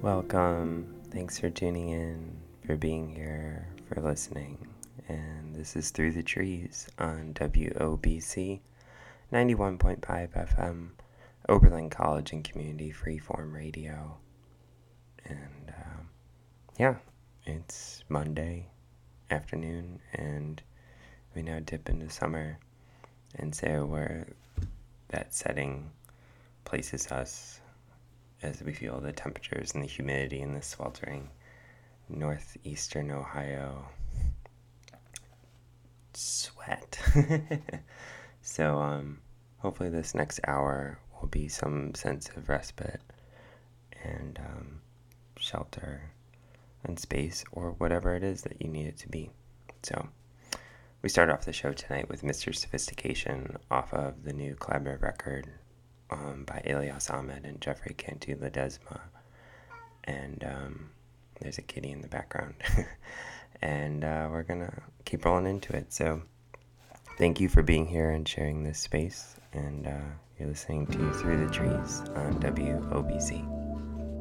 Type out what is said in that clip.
Welcome. Thanks for tuning in, for being here, for listening. And this is Through the Trees on WOBC 91.5 FM, Oberlin College and Community Freeform Radio. And it's Monday afternoon, and we now dip into summer. And so that setting places us as we feel the temperatures and the humidity in this sweltering northeastern Ohio sweat. So hopefully this next hour will be some sense of respite and shelter and space, or whatever it is that you need it to be. So we start off the show tonight with Mr. Sophistication off of the new collaborative record by Elias Ahmed and Jeffrey Cantu Ledesma. And there's a kitty in the background. And we're going to keep rolling into it. So thank you for being here and sharing this space. And you're listening to Through the Trees on WOBC.